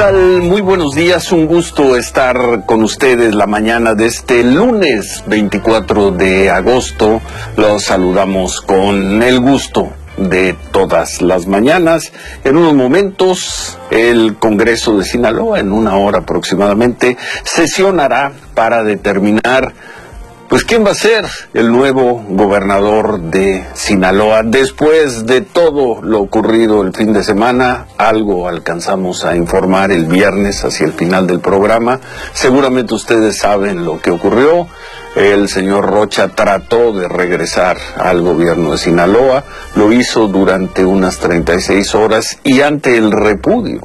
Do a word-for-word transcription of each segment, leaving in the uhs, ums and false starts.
tal? Muy buenos días, un gusto estar con ustedes la mañana de este lunes veinticuatro de agosto. Los saludamos con el gusto de todas las mañanas. En unos momentos el Congreso de Sinaloa, en una hora aproximadamente, sesionará para determinar pues quién va a ser el nuevo gobernador de Sinaloa. Después de todo lo ocurrido el fin de semana, algo alcanzamos a informar el viernes hacia el final del programa. Seguramente ustedes saben lo que ocurrió. El señor Rocha trató de regresar al gobierno de Sinaloa, lo hizo durante unas treinta y seis horas y ante el repudio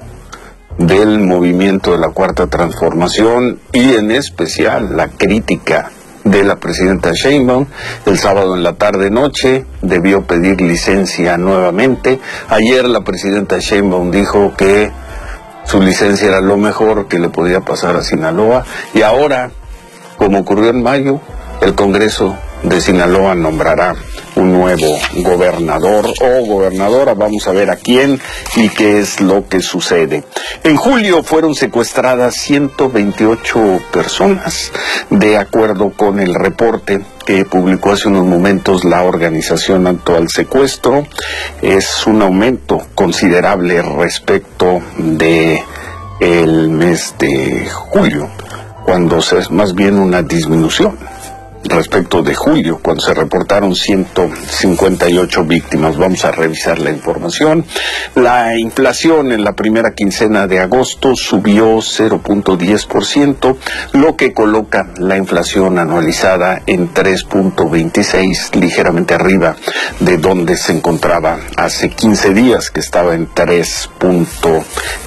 del movimiento de la Cuarta Transformación y en especial la crítica de la presidenta Sheinbaum, el sábado en la tarde-noche debió pedir licencia nuevamente. Ayer la presidenta Sheinbaum dijo que su licencia era lo mejor que le podía pasar a Sinaloa y ahora, como ocurrió en mayo, el Congreso de Sinaloa nombrará un nuevo gobernador o gobernadora. Vamos a ver a quién y qué es lo que sucede. En julio fueron secuestradas ciento veintiocho personas, de acuerdo con el reporte que publicó hace unos momentos la organización Actual Secuestro. Es un aumento considerable respecto de el mes de julio, cuando se es más bien una disminución respecto de julio, cuando se reportaron ciento cincuenta y ocho víctimas. Vamos a revisar la información. La inflación en la primera quincena de agosto subió cero punto diez por ciento, lo que coloca la inflación anualizada en tres punto veintiséis, ligeramente arriba de donde se encontraba hace quince días, que estaba en tres punto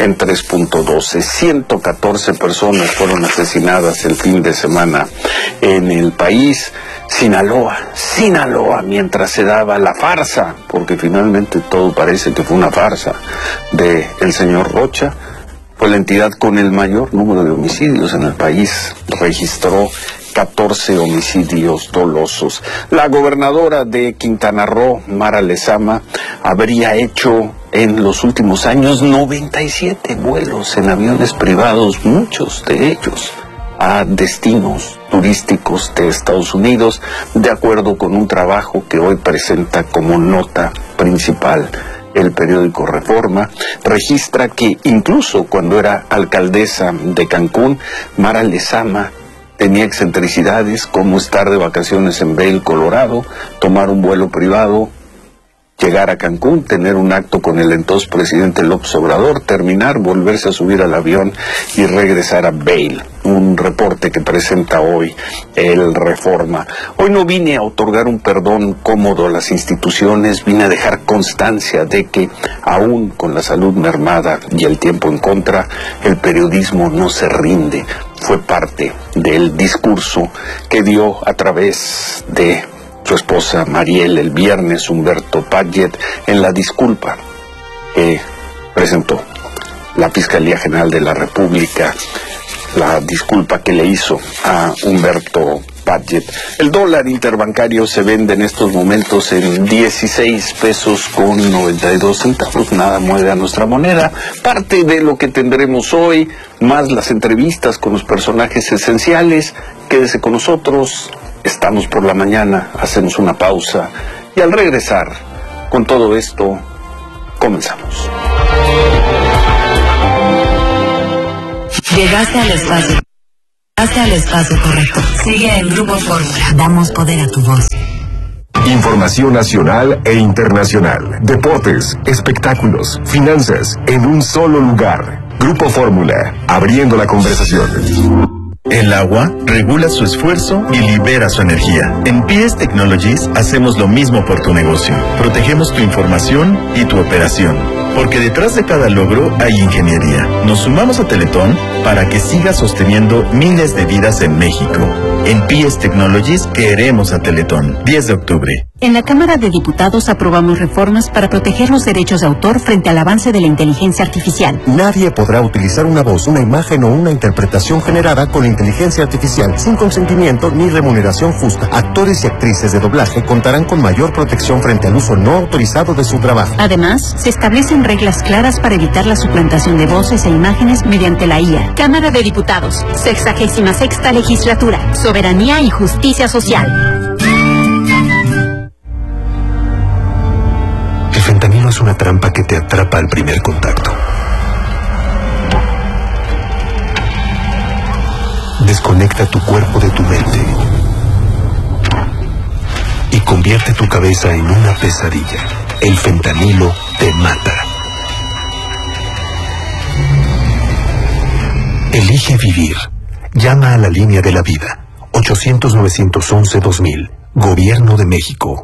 doce. ciento catorce personas fueron asesinadas el fin de semana en el país. Sinaloa, Sinaloa, mientras se daba la farsa, porque finalmente todo parece que fue una farsa, de el señor Rocha, fue la entidad con el mayor número de homicidios en el país. Registró catorce homicidios dolosos. La gobernadora de Quintana Roo, Mara Lezama, habría hecho en los últimos años noventa y siete vuelos en aviones privados, muchos de ellos a destinos turísticos de Estados Unidos, de acuerdo con un trabajo que hoy presenta como nota principal el periódico Reforma. Registra que incluso cuando era alcaldesa de Cancún, Mara Lezama tenía excentricidades como estar de vacaciones en Vail, Colorado, tomar un vuelo privado, llegar a Cancún, tener un acto con el entonces presidente López Obrador, terminar, volverse a subir al avión y regresar a Vail. Un reporte que presenta hoy el Reforma. Hoy no vine a otorgar un perdón cómodo a las instituciones, vine a dejar constancia de que, aún con la salud mermada y el tiempo en contra, el periodismo no se rinde. Fue parte del discurso que dio a través de su esposa Mariel el viernes, Humberto Padgett, en la disculpa que presentó la Fiscalía General de la República, la disculpa que le hizo a Humberto Padgett. El dólar interbancario se vende en estos momentos en dieciséis pesos con noventa y dos centavos, nada mueve a nuestra moneda. Parte de lo que tendremos hoy, más las entrevistas con los personajes esenciales. Quédese con nosotros. Estamos por la mañana, hacemos una pausa y al regresar con todo esto, comenzamos. Llegaste al espacio. Llegaste al espacio correcto. Sigue en Grupo Fórmula. Damos poder a tu voz. Información nacional e internacional. Deportes, espectáculos, finanzas, en un solo lugar. Grupo Fórmula, abriendo la conversación. El agua regula su esfuerzo y libera su energía. En P S Technologies hacemos lo mismo por tu negocio. Protegemos tu información y tu operación. Porque detrás de cada logro hay ingeniería. Nos sumamos a Teletón para que siga sosteniendo miles de vidas en México. En P S Technologies queremos a Teletón. diez de octubre. En la Cámara de Diputados aprobamos reformas para proteger los derechos de autor frente al avance de la inteligencia artificial. Nadie podrá utilizar una voz, una imagen o una interpretación generada con inteligencia artificial sin consentimiento ni remuneración justa. Actores y actrices de doblaje contarán con mayor protección frente al uso no autorizado de su trabajo. Además, se establecen existen reglas claras para evitar la suplantación de voces e imágenes mediante la I A. Cámara de Diputados, sexagésima sexta legislatura, soberanía y justicia social. El fentanilo es una trampa que te atrapa al primer contacto. Desconecta tu cuerpo de tu mente y convierte tu cabeza en una pesadilla. El fentanilo te mata. Elige vivir. Llama a la línea de la vida. ochocientos, novecientos once, dos mil. Gobierno de México.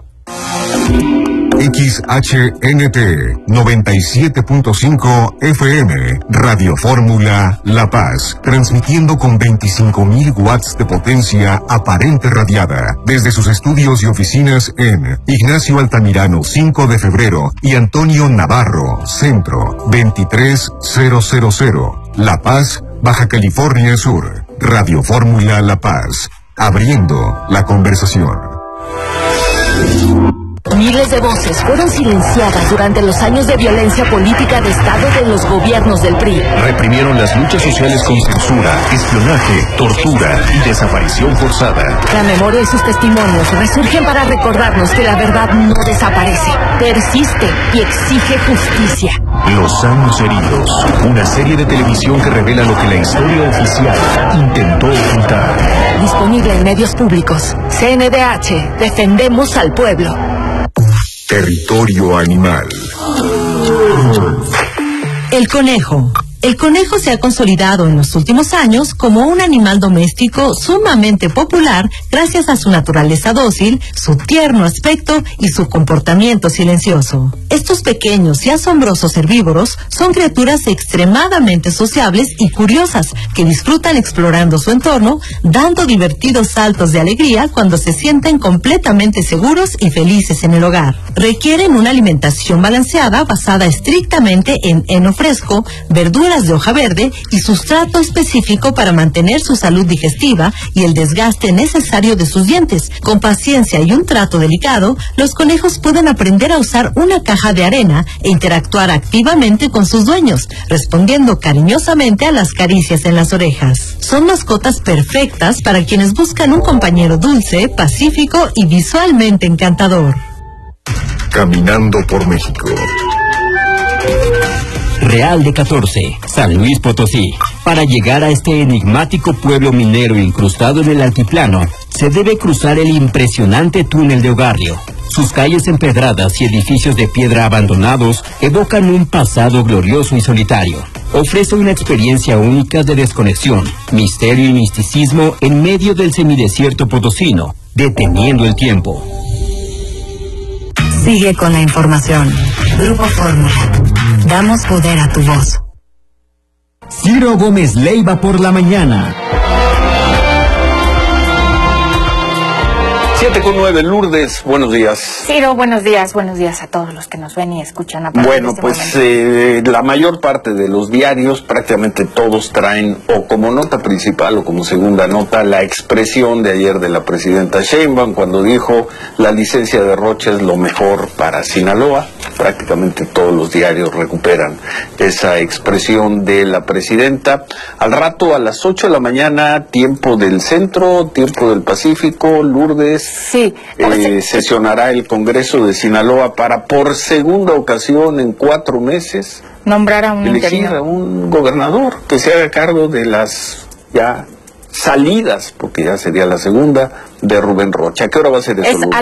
X H N T noventa y siete punto cinco F M, Radio Fórmula La Paz, transmitiendo con veinticinco mil watts de potencia aparente radiada desde sus estudios y oficinas en Ignacio Altamirano cinco de febrero y Antonio Navarro Centro veintitrés mil, La Paz, Baja California Sur. Radio Fórmula La Paz, abriendo la conversación. Miles de voces fueron silenciadas durante los años de violencia política de Estado de los gobiernos del P R I. Reprimieron las luchas sociales con censura, espionaje, tortura y desaparición forzada. La memoria y sus testimonios resurgen para recordarnos que la verdad no desaparece, persiste y exige justicia. Los años heridos, una serie de televisión que revela lo que la historia oficial intentó ocultar. Disponible en medios públicos. C N D H, defendemos al pueblo. Territorio animal. El conejo. El conejo se ha consolidado en los últimos años como un animal doméstico sumamente popular gracias a su naturaleza dócil, su tierno aspecto y su comportamiento silencioso. Estos pequeños y asombrosos herbívoros son criaturas extremadamente sociables y curiosas que disfrutan explorando su entorno, dando divertidos saltos de alegría cuando se sienten completamente seguros y felices en el hogar. Requieren una alimentación balanceada basada estrictamente en heno fresco, verduras de hoja verde y sustrato específico para mantener su salud digestiva y el desgaste necesario de sus dientes. Con paciencia y un trato delicado, los conejos pueden aprender a usar una caja de arena e interactuar activamente con sus dueños, respondiendo cariñosamente a las caricias en las orejas. Son mascotas perfectas para quienes buscan un compañero dulce, pacífico y visualmente encantador. Caminando por México. Real de catorce, San Luis Potosí. Para llegar a este enigmático pueblo minero incrustado en el altiplano, se debe cruzar el impresionante túnel de Ogarrio. Sus calles empedradas y edificios de piedra abandonados evocan un pasado glorioso y solitario. Ofrece una experiencia única de desconexión, misterio y misticismo en medio del semidesierto potosino, deteniendo el tiempo. Sigue con la información. Grupo Fórmula. Damos poder a tu voz. Ciro Gómez Leiva por la mañana. siete con nueve, Lourdes, buenos días. Ciro, buenos días, buenos días a todos los que nos ven y escuchan. A bueno, este pues eh, la mayor parte de los diarios, prácticamente todos traen o como nota principal o como segunda nota la expresión de ayer de la presidenta Sheinbaum cuando dijo la licencia de Rocha es lo mejor para Sinaloa. Prácticamente todos los diarios recuperan esa expresión de la presidenta. Al rato, a las ocho de la mañana, tiempo del centro, tiempo del Pacífico, Lourdes. Sí. Eh, sesionará el Congreso de Sinaloa para, por segunda ocasión en cuatro meses, nombrar a un elegir interino. a un gobernador que se haga cargo de las ya salidas, porque ya sería la segunda, de Rubén Rocha. ¿A qué hora va a ser eso, Es Lourdes?